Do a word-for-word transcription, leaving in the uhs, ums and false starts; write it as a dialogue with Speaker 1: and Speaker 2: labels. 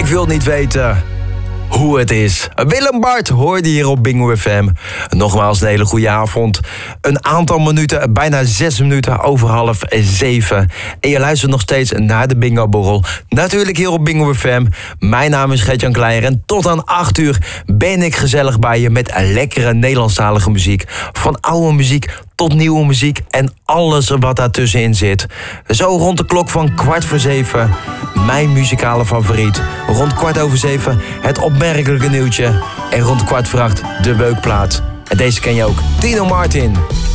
Speaker 1: Ik wil niet weten hoe het is. Willem Bart hoorde hier op Bingo F M. Nogmaals een hele goede avond. Een aantal minuten, bijna zes minuten over half zeven. En je luistert nog steeds naar de Bingo Borrel. Natuurlijk hier op Bingo F M. Mijn naam is Gert-Jan Kleijer en tot aan acht uur ben ik gezellig bij je met lekkere Nederlandstalige muziek. Van oude muziek tot nieuwe muziek en alles wat daartussenin zit. Zo rond de klok van kwart voor zeven, mijn muzikale favoriet. Rond kwart over zeven, het opmerkelijke nieuwtje. En rond kwart voor acht, de beukplaat. En deze ken je ook, Tino Martin.